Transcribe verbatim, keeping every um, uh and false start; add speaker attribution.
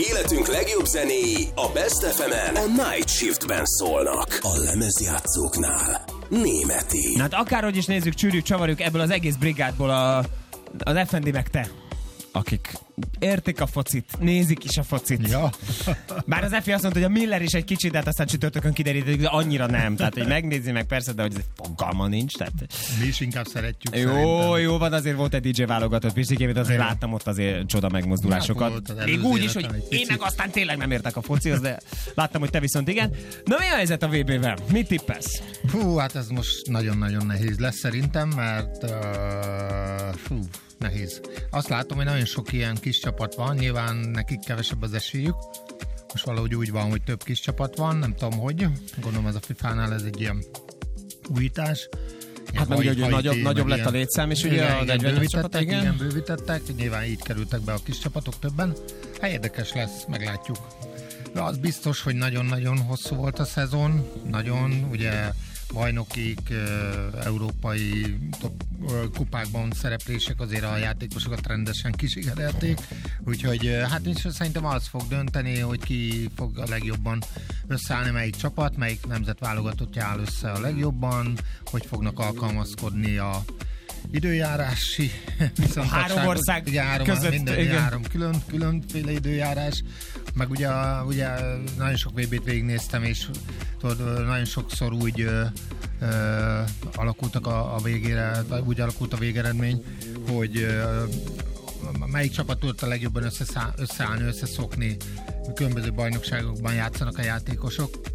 Speaker 1: Életünk legjobb zenéi a Best ef emen a Night Shiftben szólnak. A lemezjátszóknál Németi.
Speaker 2: Hát akárhogy is nézzük, csűrjük, csavarjuk ebből az egész brigádból a, az ef en dé meg te, akik értik a focit, nézik is a focit.
Speaker 3: Ja.
Speaker 2: Bár az Efi azt mondta, hogy a Miller is egy kicsit, de hát aztán csütörtökön kiderítettük, de annyira nem. Tehát, hogy megnézi meg persze, de hogy fogalma nincs. Tehát...
Speaker 3: Mi is inkább szeretjük.
Speaker 2: Jó,
Speaker 3: szerintem.
Speaker 2: jó van, azért volt egy dé dzsé válogatott Pistikébét, azért igen. Láttam ott azért csoda megmozdulásokat. Még úgy is, hogy én meg aztán tényleg nem értek a focihoz, de láttam, hogy te viszont igen. Na mi a helyzet a vé bével? Mit tippelsz?
Speaker 3: Hú, hát ez most nagyon-nagyon nehéz lesz szerintem, mert uh, fú, nehéz. Azt látom, hogy nagyon sok ilyen kis csapat van, nyilván nekik kevesebb az esélyük. Most valahogy úgy van, hogy több kis csapat van, nem tudom hogy. Gondolom ez a fifánál ez egy ilyen újítás.
Speaker 2: Hát meg ugye, hogy nagyobb, nagyobb lett a létszám, és ugye a negyvenes csapat, igen.
Speaker 3: Igen, bővítettek, nyilván így kerültek be a kis csapatok többen. Hát érdekes lesz, meglátjuk. De az biztos, hogy nagyon-nagyon hosszú volt a szezon, nagyon, ugye bajnokik, európai top kupákban szereplések azért a játékosokat rendesen kisikerelték, úgyhogy hát is szerintem az fog dönteni, hogy ki fog a legjobban összeállni, melyik csapat, melyik nemzetválogatottja áll össze a legjobban, hogy fognak alkalmazkodni a időjárási viszontagsághoz.
Speaker 2: Három ország
Speaker 3: ugye, három,
Speaker 2: között.
Speaker 3: Minden
Speaker 2: Igen.
Speaker 3: három külön, különféle időjárás, meg ugye, ugye nagyon sok vé bét végignéztem, és tudod, nagyon sokszor úgy ö, ö, alakultak a, a végére, úgy alakult a végeredmény, hogy ö, melyik csapat tudott a legjobban összeszáll, összeállni, összeszokni, különböző bajnokságokban játszanak a játékosok.